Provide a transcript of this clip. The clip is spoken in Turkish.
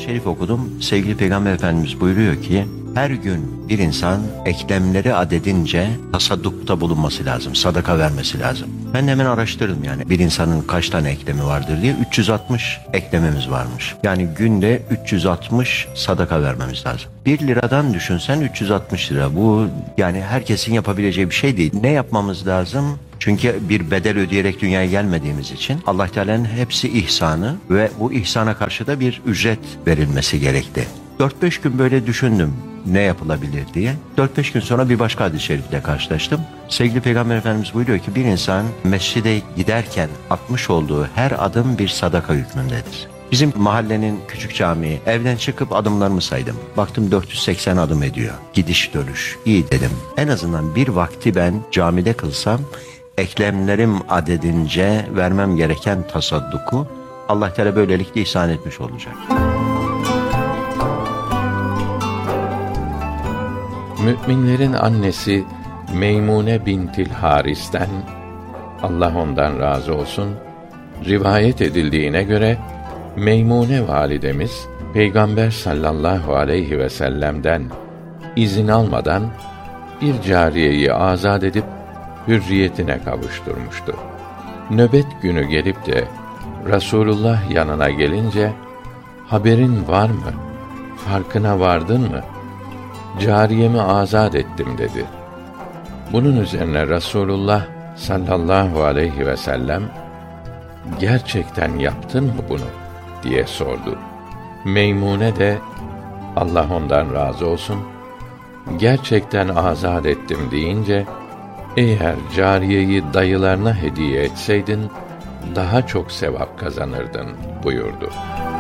hadis-i şerif okudum. Sevgili Peygamber Efendimiz buyuruyor ki, her gün bir insan eklemleri adedince tasaddukta bulunması lazım, sadaka vermesi lazım. Ben hemen araştırdım yani bir insanın kaç tane eklemi vardır diye. 360 eklemimiz varmış. Yani günde 360 sadaka vermemiz lazım. 1 liradan düşünsen 360 lira. Bu yani herkesin yapabileceği bir şey değil. Ne yapmamız lazım? Çünkü bir bedel ödeyerek dünyaya gelmediğimiz için Allah Teala'nın hepsi ihsanı ve bu ihsana karşı da bir ücret verilmesi gerekti. 4-5 gün böyle düşündüm ne yapılabilir diye. 4-5 gün sonra bir başka hadis-i şerifle karşılaştım. Sevgili Peygamber Efendimiz buyuruyor ki bir insan mescide giderken atmış olduğu her adım bir sadaka hükmündedir. Bizim mahallenin küçük camii, evden çıkıp adımlarımı saydım. Baktım 480 adım ediyor. Gidiş dönüş. İyi dedim. En azından bir vakti ben camide kılsam, eklemlerim adedince vermem gereken tasadduku Allah Teala böylelikle ihsan etmiş olacak. Müminlerin annesi Meymune bintil Haris'ten, Allah ondan razı olsun, rivayet edildiğine göre Meymune validemiz Peygamber sallallahu aleyhi ve sellem'den izin almadan bir cariyeyi azad edip hürriyetine kavuşturmuştu. Nöbet günü gelip de Resulullah yanına gelince, haberin var mı? Farkına vardın mı? Cariyemi azad ettim dedi. Bunun üzerine Resulullah sallallahu aleyhi ve sellem, gerçekten yaptın mı bunu diye sordu. Meymune de, Allah ondan razı olsun, gerçekten azad ettim deyince, eğer cariyeyi dayılarına hediye etseydin daha çok sevap kazanırdın buyurdu.